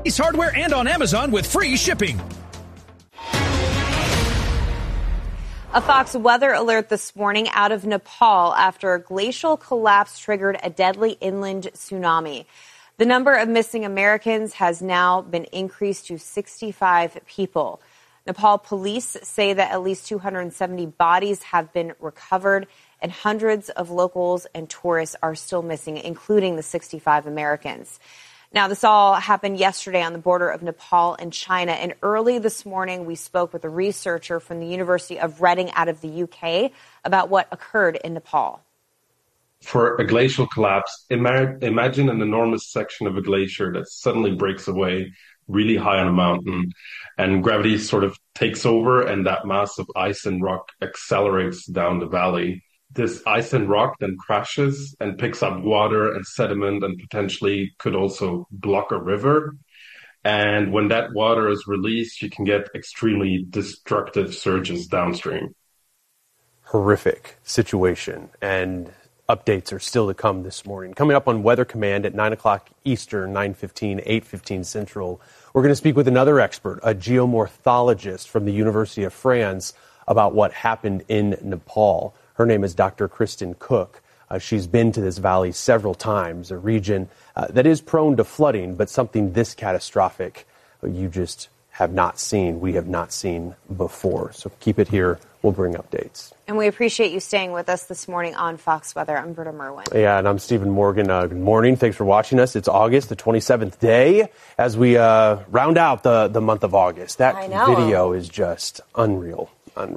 Ace Hardware and on Amazon with free shipping. A Fox weather alert this morning out of Nepal after a glacial collapse triggered a deadly inland tsunami. The number of missing Americans has now been increased to 65 people. Nepal police say that at least 270 bodies have been recovered, and hundreds of locals and tourists are still missing, including the 65 Americans. Now, this all happened yesterday on the border of Nepal and China. And early this morning, we spoke with a researcher from the University of Reading out of the UK about what occurred in Nepal. For a glacial collapse, imagine an enormous section of a glacier that suddenly breaks away really high on a mountain, and gravity sort of takes over, and that mass of ice and rock accelerates down the valley. This ice and rock then crashes and picks up water and sediment and potentially could also block a river. And when that water is released, you can get extremely destructive surges downstream. Horrific situation. And updates are still to come this morning. Coming up on Weather Command at 9 o'clock Eastern, 9:15, 8:15 Central, we're going to speak with another expert, a geomorphologist from the University of France, about what happened in Nepal. Her name is Dr. Kristen Cook. She's been to this valley several times, a region that is prone to flooding, but something this catastrophic you just have not seen, we have not seen before. So keep it here. We'll bring updates. And we appreciate you staying with us this morning on Fox Weather. I'm Britta Merwin. Yeah, and I'm Stephen Morgan. Good morning. Thanks for watching us. It's August, the 27th day, as we round out the month of August. That video is just unreal.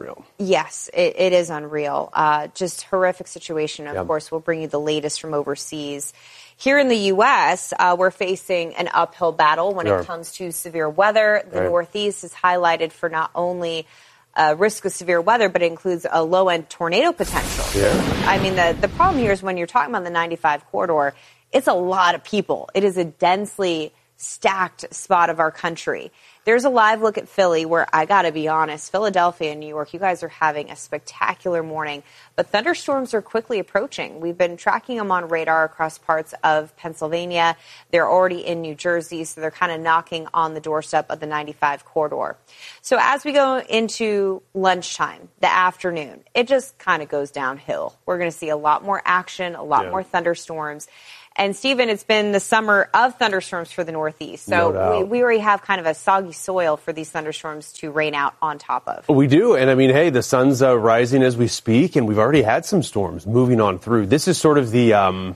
Yes, it is unreal. Just horrific situation. Of course, we'll bring you the latest from overseas. Here in the U.S., we're facing an uphill battle when it comes to severe weather. The Northeast is highlighted for not only risk of severe weather, but it includes a low-end tornado potential. Yeah. I mean, the problem here is when you're talking about the 95 corridor, it's a lot of people. It is a densely stacked spot of our country. There's a live look at Philly where, I got to be honest, Philadelphia and New York, you guys are having a spectacular morning, but thunderstorms are quickly approaching. We've been tracking them on radar across parts of Pennsylvania. They're already in New Jersey, so they're kind of knocking on the doorstep of the 95 corridor. So as we go into lunchtime, the afternoon, it just kind of goes downhill. We're going to see a lot more action, a lot more thunderstorms. And, Stephen, it's been the summer of thunderstorms for the Northeast. So we already have kind of a soggy soil for these thunderstorms to rain out on top of. We do. And, I mean, hey, the sun's rising as we speak, and we've already had some storms moving on through. This is sort of the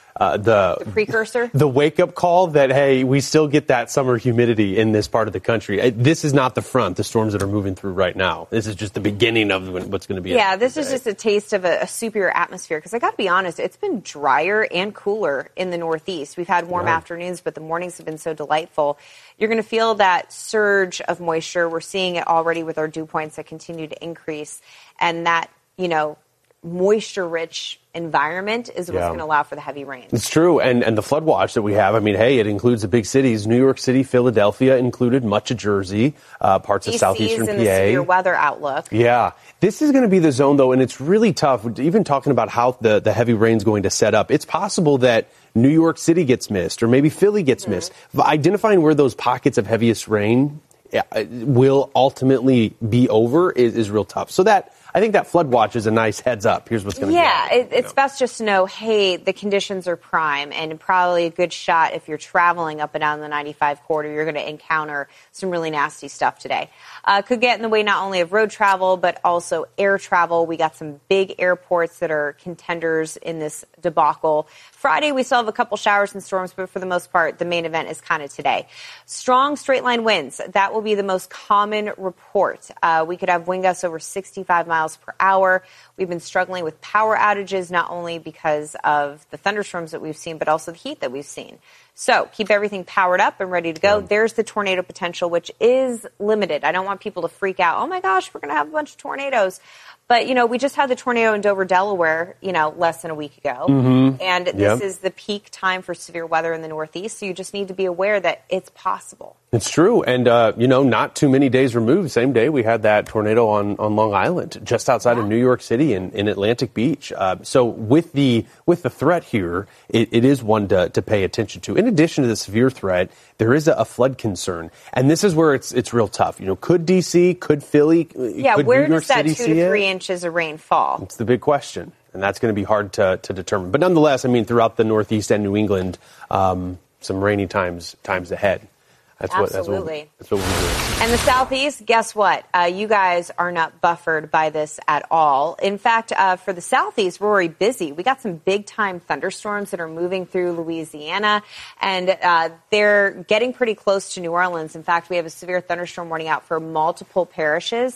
precursor, the wake-up call that, hey, we still get that summer humidity in this part of the country. This is not the front, the storms that are moving through right now. This is just the beginning of what's going to be. Yeah, this is just a taste of a superior atmosphere, because I got to be honest, it's been drier and cooler in the Northeast. We've had warm afternoons, but the mornings have been so delightful. You're going to feel that surge of moisture. We're seeing it already with our dew points that continue to increase, and that, moisture-rich environment is what's going to allow for the heavy rain. It's true. And the flood watch that we have, I mean, hey, it includes the big cities, New York City, Philadelphia included, much of Jersey, parts of southeastern PA. In the severe weather outlook. Yeah. This is going to be the zone, though, and it's really tough. Even talking about how the heavy rain's going to set up, it's possible that New York City gets missed, or maybe Philly gets missed. Identifying where those pockets of heaviest rain will ultimately be over is real tough. So I think that flood watch is a nice heads up. Here's what's going to happen. Yeah, it's best just to know, hey, the conditions are prime, and probably a good shot if you're traveling up and down the 95 corridor, you're going to encounter some really nasty stuff today. Could get in the way not only of road travel, but also air travel. We got some big airports that are contenders in this debacle. Friday, we still have a couple showers and storms, but for the most part, the main event is kind of today. Strong straight line winds, that will be the most common report. We could have wind gusts over 65 miles per hour. We've been struggling with power outages, not only because of the thunderstorms that we've seen, but also the heat that we've seen. So keep everything powered up and ready to go. There's the tornado potential, which is limited. I don't want people to freak out. Oh, my gosh, we're going to have a bunch of tornadoes. But, we just had the tornado in Dover, Delaware, less than a week ago. And this is the peak time for severe weather in the Northeast. So you just need to be aware that it's possible. It's true. And, not too many days removed. Same day we had that tornado on Long Island, just outside of New York City in Atlantic Beach. So with the threat here, it is one to pay attention to. in addition to the severe threat, there is a flood concern. And this is where it's real tough. Could D.C., could Philly, could where New York does that City 2 to 3 inches of rain fall? It's the big question. And that's going to be hard to determine. But nonetheless, throughout the Northeast and New England, some rainy times ahead. Absolutely. That's what we're doing. And the Southeast, guess what? You guys are not buffered by this at all. In fact, for the Southeast, we're already busy. We got some big-time thunderstorms that are moving through Louisiana, and they're getting pretty close to New Orleans. In fact, we have a severe thunderstorm warning out for multiple parishes.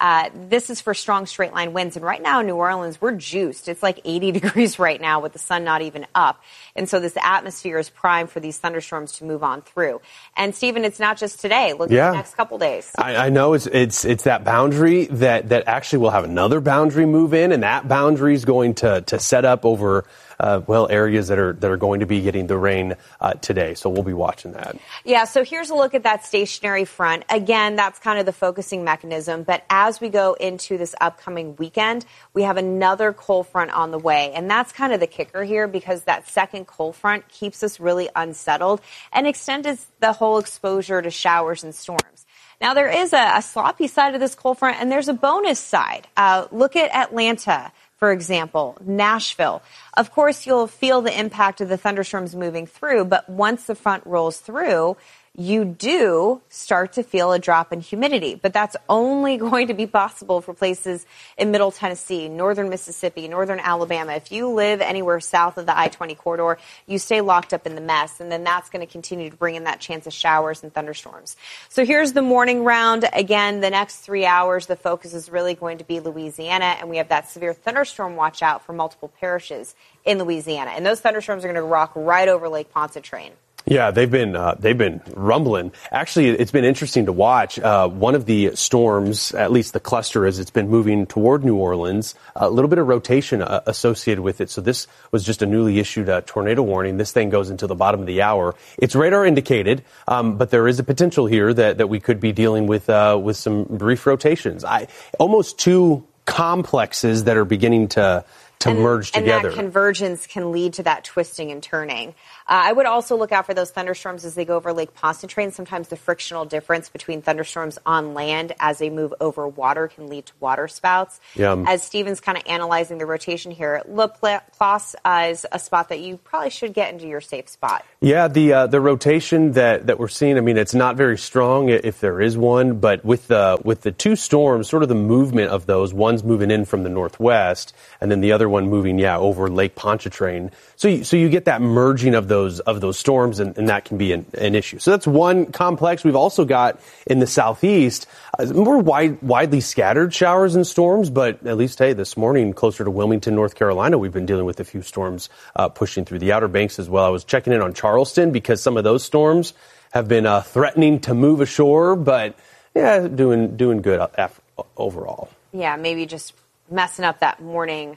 This is for strong straight-line winds. And right now in New Orleans, we're juiced. It's like 80 degrees right now with the sun not even up. And so this atmosphere is prime for these thunderstorms to move on through. And, Stephen, it's not just today. Look at the next couple days. I know it's that boundary that actually will have another boundary move in, and that boundary is going to set up over areas that are going to be getting the rain today. So we'll be watching that. Yeah, so here's a look at that stationary front. Again, that's kind of the focusing mechanism. But as we go into this upcoming weekend, we have another cold front on the way. And that's kind of the kicker here, because that second cold front keeps us really unsettled and extends the whole exposure to showers and storms. Now, there is a sloppy side of this cold front, and there's a bonus side. Look at Atlanta, for example, Nashville. Of course, you'll feel the impact of the thunderstorms moving through, but once the front rolls through, you do start to feel a drop in humidity. But that's only going to be possible for places in Middle Tennessee, Northern Mississippi, Northern Alabama. If you live anywhere south of the I-20 corridor, you stay locked up in the mess, and then that's going to continue to bring in that chance of showers and thunderstorms. So here's the morning round. Again, the next 3 hours, the focus is really going to be Louisiana, and we have that severe thunderstorm watch out for multiple parishes in Louisiana. And those thunderstorms are going to rock right over Lake Pontchartrain. Yeah, they've been rumbling. Actually, it's been interesting to watch. One of the storms, at least the cluster, as it's been moving toward New Orleans, a little bit of rotation associated with it. So this was just a newly issued tornado warning. This thing goes until the bottom of the hour. It's radar indicated, but there is a potential here that we could be dealing with some brief rotations. Almost two complexes that are beginning to merge together. And that convergence can lead to that twisting and turning. I would also look out for those thunderstorms as they go over Lake Pontchartrain. Sometimes the frictional difference between thunderstorms on land as they move over water can lead to water spouts. Yeah. As Stephen's kind of analyzing the rotation here, La Place is a spot that you probably should get into your safe spot. Yeah, the rotation that we're seeing, it's not very strong if there is one, but with the two storms, sort of the movement of those, one's moving in from the northwest, and then the other one moving, over Lake Pontchartrain. So you get that merging of those storms, and that can be an issue. So that's one complex. We've also got in the southeast more widely scattered showers and storms, but at least, this morning closer to Wilmington, North Carolina, we've been dealing with a few storms pushing through the Outer Banks as well. I was checking in on Charleston because some of those storms have been threatening to move ashore, but doing good overall. Yeah, maybe just messing up that morning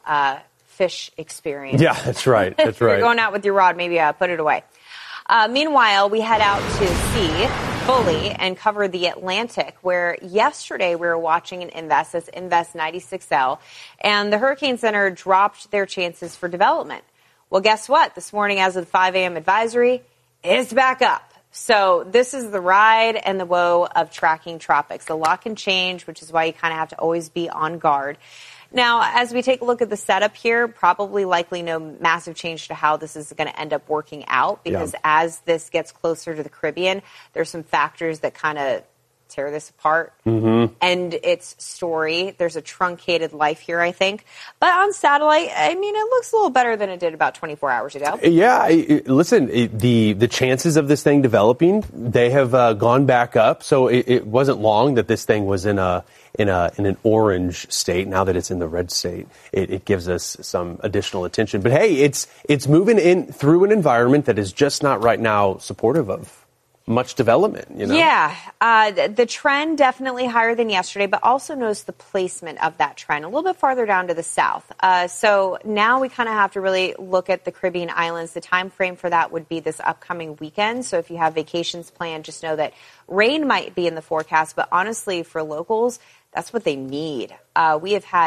fish experience. Yeah, that's right. That's right. If you're going out with your rod, maybe put it away. Meanwhile, we head out to sea fully and cover the Atlantic, where yesterday we were watching an Invest, that's Invest 96L, and the Hurricane Center dropped their chances for development. Well, guess what? This morning, as of the 5 a.m. advisory, it's back up. So this is the ride and the woe of tracking tropics. A lot can change, which is why you kind of have to always be on guard. Now, as we take a look at the setup here, probably likely no massive change to how this is going to end up working out, because as this gets closer to the Caribbean, there's some factors that kind of tear this apart. Mm-hmm. And its story, there's a truncated life here, I think. But on satellite, it looks a little better than it did about 24 hours ago. Yeah, listen, the chances of this thing developing, they have gone back up. So it wasn't long that this thing was in an orange state. Now that it's in the red state, it gives us some additional attention. But hey, it's moving in through an environment that is just not right now supportive of much development, Yeah, the trend definitely higher than yesterday, but also notice the placement of that trend a little bit farther down to the south. So now we kind of have to really look at the Caribbean islands. The time frame for that would be this upcoming weekend. So if you have vacations planned, just know that rain might be in the forecast, but honestly, for locals, that's what they need. We have had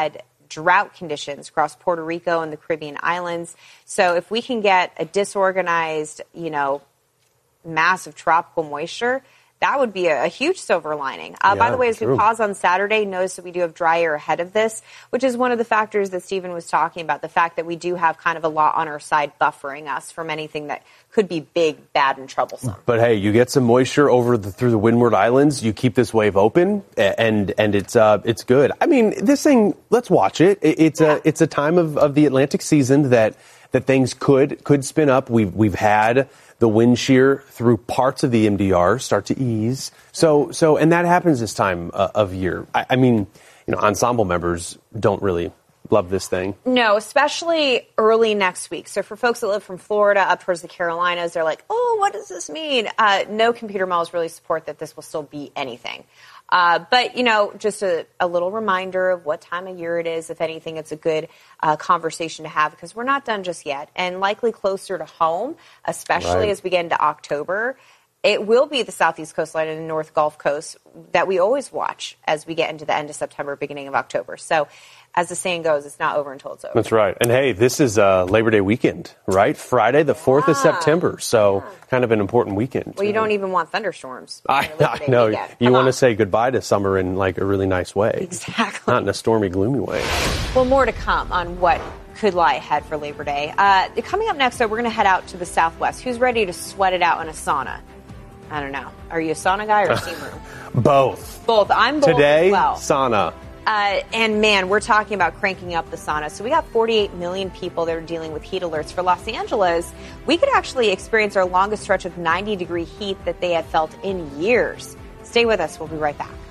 drought conditions across Puerto Rico and the Caribbean islands. So if we can get a disorganized, massive tropical moisture, that would be a huge silver lining. By the way, as we pause on Saturday, notice that we do have dry air ahead of this, which is one of the factors that Stephen was talking about, the fact that we do have kind of a lot on our side buffering us from anything that could be big, bad, and troublesome. But hey, you get some moisture through the Windward Islands, you keep this wave open, and it's good. I mean, this thing, let's watch it. It's a time of the Atlantic season that things could spin up. We've had the wind shear through parts of the MDR start to ease. So and that happens this time of year. I mean, ensemble members don't really love this thing. No, especially early next week. So for folks that live from Florida up towards the Carolinas, they're like, oh, what does this mean? No computer models really support that this will still be anything. But, just a little reminder of what time of year it is. If anything, it's a good conversation to have because we're not done just yet. And likely closer to home, especially as we get into October, it will be the Southeast coastline and the North Gulf Coast that we always watch as we get into the end of September, beginning of October. So as the saying goes, it's not over until it's over. That's right. And hey, this is Labor Day weekend, right? Friday, the 4th of September. So kind of an important weekend. Well, you don't even want thunderstorms. I know. You want to say goodbye to summer in like a really nice way. Exactly. Not in a stormy, gloomy way. Well, more to come on what could lie ahead for Labor Day. Coming up next, though, we're going to head out to the Southwest. Who's ready to sweat it out in a sauna? I don't know. Are you a sauna guy or a steam room? Both. I'm both today, as well. Sauna. And man, we're talking about cranking up the sauna. So we got 48 million people that are dealing with heat alerts. For Los Angeles, we could actually experience our longest stretch of 90-degree heat that they have felt in years. Stay with us. We'll be right back.